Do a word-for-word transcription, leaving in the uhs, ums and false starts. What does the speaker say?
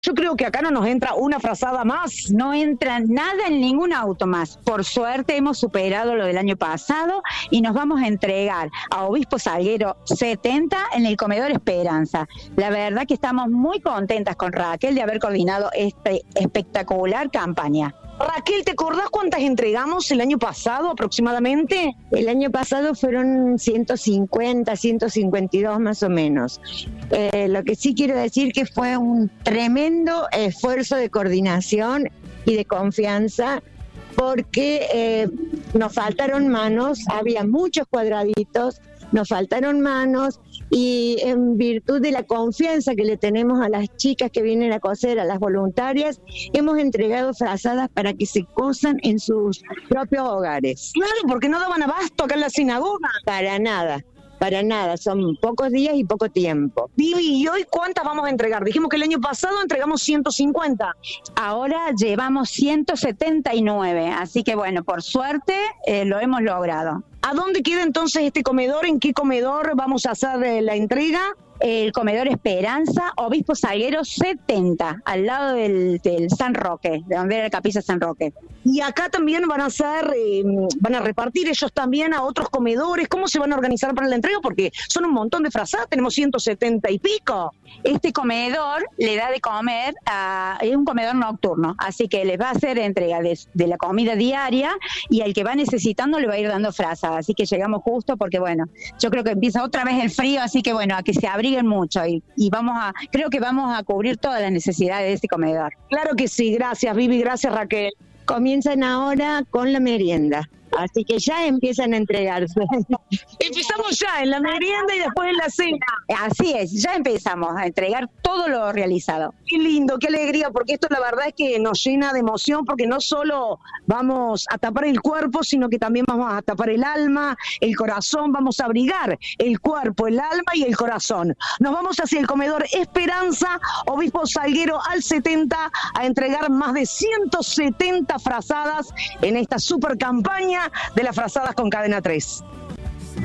Yo creo que acá no nos entra una frazada más. No entra nada en ningún auto más. Por suerte hemos superado lo del año pasado y nos vamos a entregar a Obispo Salguero setenta en el comedor Esperanza. La verdad que estamos muy contentas con Raquel de haber coordinado esta espectacular campaña. Raquel, ¿te acordás cuántas entregamos el año pasado aproximadamente? El año pasado fueron ciento cincuenta, ciento cincuenta y dos más o menos. Eh, lo que sí quiero decir que fue un tremendo esfuerzo de coordinación y de confianza, porque eh, nos faltaron manos, había muchos cuadraditos, nos faltaron manos, y en virtud de la confianza que le tenemos a las chicas que vienen a coser, a las voluntarias, hemos entregado frazadas para que se cosan en sus propios hogares. Claro, porque no daban abasto acá en la sinagoga. Para nada. Para nada, son pocos días y poco tiempo. Vivi, ¿y hoy cuántas vamos a entregar? Dijimos que el año pasado entregamos ciento cincuenta. Ahora llevamos ciento setenta y nueve, así que bueno, por suerte eh, lo hemos logrado. ¿A dónde queda entonces este comedor? ¿En qué comedor vamos a hacer eh, la entrega? El comedor Esperanza, Obispo Salguero setenta, al lado del, del San Roque, de donde era la capilla San Roque. Y acá también van a hacer, eh, van a repartir ellos también a otros comedores. ¿Cómo se van a organizar para la entrega? Porque son un montón de frazadas, tenemos ciento setenta y pico. Este comedor le da de comer a, es un comedor nocturno, así que les va a hacer entrega de, de la comida diaria, y al que va necesitando le va a ir dando frazadas. Así que llegamos justo porque bueno, yo creo que empieza otra vez el frío, así que bueno, a que se abriguen mucho y, y vamos a, creo que vamos a cubrir todas las necesidades de este comedor. Claro que sí, gracias Vivi, gracias Raquel. Comienzan ahora con la merienda, así que ya empiezan a entregarse. Empezamos ya en la merienda y después en la cena. Así es, ya empezamos a entregar todo lo realizado. Qué lindo, qué alegría, porque esto la verdad es que nos llena de emoción, porque no solo vamos a tapar el cuerpo, sino que también vamos a tapar el alma, el corazón, vamos a abrigar el cuerpo, el alma y el corazón. Nos vamos hacia el comedor Esperanza, Obispo Salguero al setenta, a entregar más de ciento setenta frazadas en esta super campaña de las frazadas con Cadena tres.